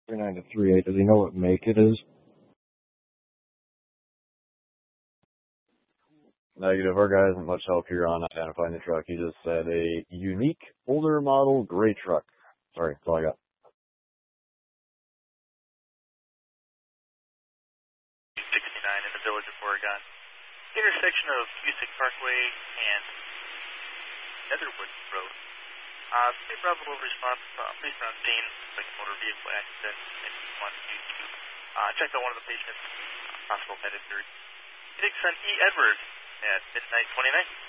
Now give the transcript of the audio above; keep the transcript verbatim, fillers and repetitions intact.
three nine to three eight. Does he know what make it is? Negative. Our guy isn't much help here on identifying the truck. He just said a unique, older model gray truck. Sorry, that's all I got. sixty-nine in the village of Oregon. Intersection of Music Parkway and Netherwood Road. Uh, State Bravo will respond, uh, please on scene, like a motor vehicle accident, and want you to uh, check out one of the patients, possible head injury. Phoenix on E. Edwards at midnight twenty-nine.